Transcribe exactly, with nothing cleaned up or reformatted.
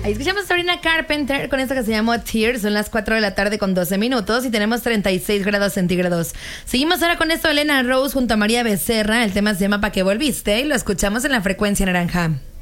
Ahí escuchamos a Sabrina Carpenter con esto que se llamó Tears. Son las cuatro de la tarde con doce minutos y tenemos treinta y seis grados centígrados. Seguimos ahora con esto, Elena Rose junto a María Becerra. El tema se llama ¿Pa' qué volviste? Y lo escuchamos en la frecuencia naranja.